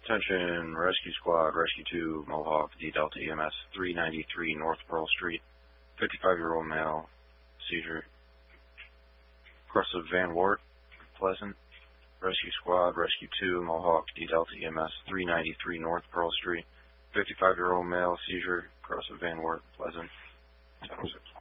Attention, Rescue Squad, Rescue 2, Mohawk, D Delta EMS, 393 North Pearl Street, 55-year-old male, seizure. Aggressive Van Wert, Pleasant. Rescue Squad, Rescue 2, Mohawk, D Delta EMS, 393 North Pearl Street, 55-year-old male, seizure. Aggressive Van Wert, Pleasant. 1006.